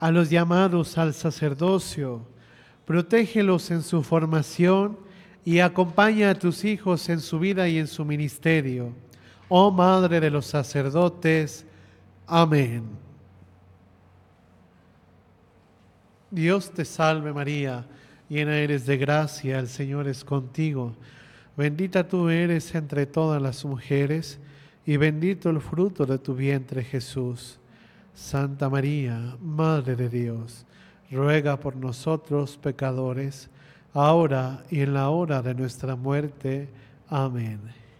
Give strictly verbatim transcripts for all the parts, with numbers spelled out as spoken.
A los llamados al sacerdocio, protégelos en su formación y acompaña a tus hijos en su vida y en su ministerio. Oh Madre de los sacerdotes. Amén. Dios te salve María, llena eres de gracia, el Señor es contigo. Bendita tú eres entre todas las mujeres, y bendito el fruto de tu vientre Jesús. Santa María, Madre de Dios, ruega por nosotros pecadores, ahora y en la hora de nuestra muerte. Amén.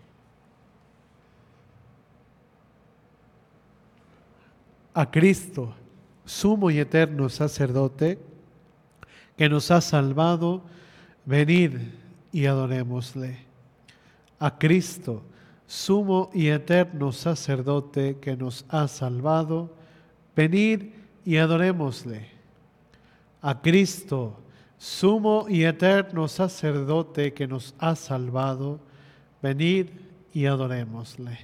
A Cristo, sumo y eterno sacerdote, que nos ha salvado, venid y adorémosle. A Cristo, sumo y eterno sacerdote, que nos ha salvado, venid y adorémosle. A Cristo, sumo y eterno sacerdote, que nos ha salvado, venid y adorémosle.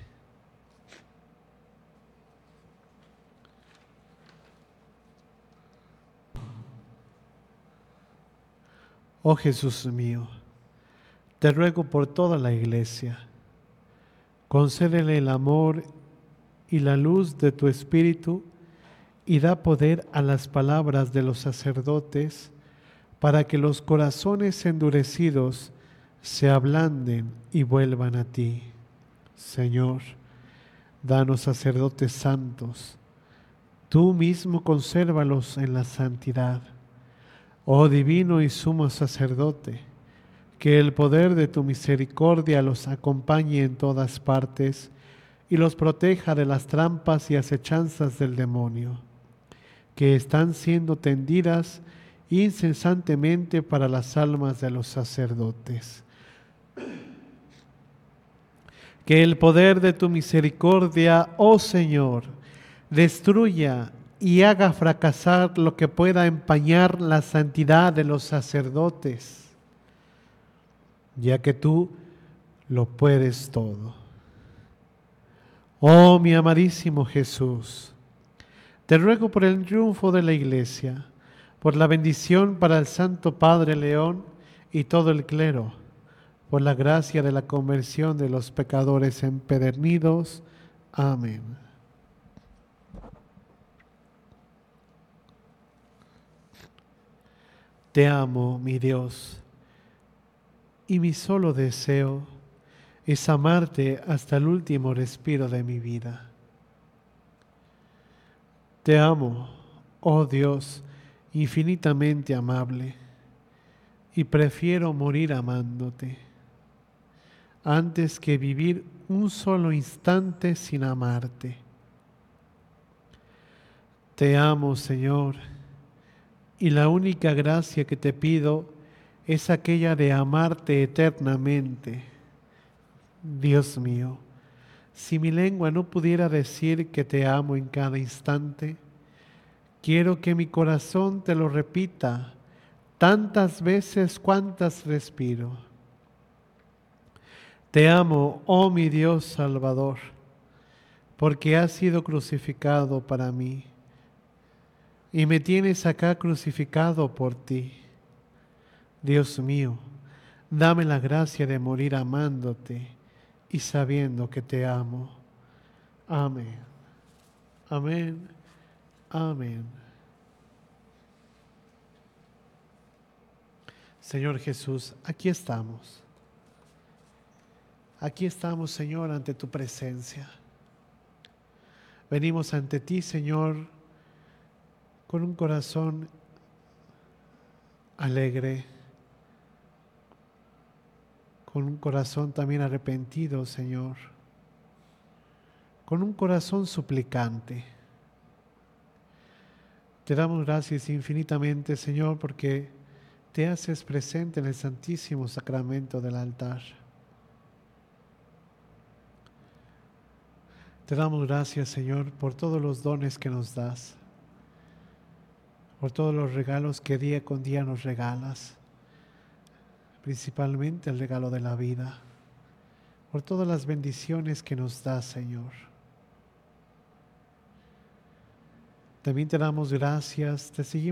Oh Jesús mío, te ruego por toda la Iglesia, concédele el amor y la luz de tu Espíritu y da poder a las palabras de los sacerdotes para que los corazones endurecidos se ablanden y vuelvan a ti. Señor, danos sacerdotes santos, tú mismo consérvalos en la santidad. Oh divino y sumo sacerdote, que el poder de tu misericordia los acompañe en todas partes y los proteja de las trampas y acechanzas del demonio, que están siendo tendidas incesantemente para las almas de los sacerdotes. Que el poder de tu misericordia, oh Señor, destruya y haga fracasar lo que pueda empañar la santidad de los sacerdotes, ya que tú lo puedes todo. Oh mi amadísimo Jesús, te ruego por el triunfo de la Iglesia, por la bendición para el Santo Padre León y todo el clero, por la gracia de la conversión de los pecadores empedernidos. Amén. Te amo, mi Dios, y mi solo deseo es amarte hasta el último respiro de mi vida. Te amo, oh Dios, infinitamente amable, y prefiero morir amándote, antes que vivir un solo instante sin amarte. Te amo, Señor, y la única gracia que te pido es aquella de amarte eternamente. Dios mío, si mi lengua no pudiera decir que te amo en cada instante, quiero que mi corazón te lo repita tantas veces cuantas respiro. Te amo, oh mi Dios Salvador, porque has sido crucificado para mí y me tienes acá crucificado por ti. Dios mío, dame la gracia de morir amándote y sabiendo que te amo. Amén. Amén. Amén. Señor Jesús, aquí estamos. Aquí estamos, Señor, ante tu presencia. Venimos ante ti, Señor, con un corazón alegre, con un corazón también arrepentido, Señor, con un corazón suplicante. Te damos gracias infinitamente, Señor, porque te haces presente en el Santísimo Sacramento del altar. Te damos gracias, Señor, por todos los dones que nos das, por todos los regalos que día con día nos regalas, principalmente el regalo de la vida, por todas las bendiciones que nos das, Señor. También te damos gracias, te seguimos